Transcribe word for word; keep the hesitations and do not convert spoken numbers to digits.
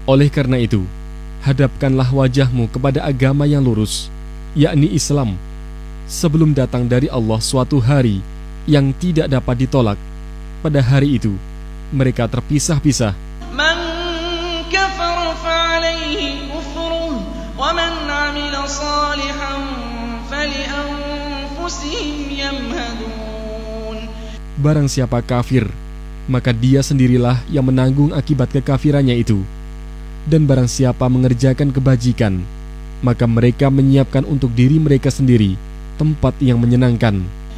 Oleh karena itu, hadapkanlah wajahmu kepada agama yang lurus, yakni Islam, sebelum datang dari Allah suatu hari yang tidak dapat ditolak. Pada hari itu, mereka terpisah-pisah. Man kafara fa'alayhi kufruh wa man 'amila salihan falianfusihim yamhadun. Barang siapa kafir, maka dia sendirilah yang menanggung akibat kekafirannya itu. Dan barang siapa mengerjakan kebajikan, maka mereka menyiapkan untuk diri mereka sendiri tempat yang menyenangkan.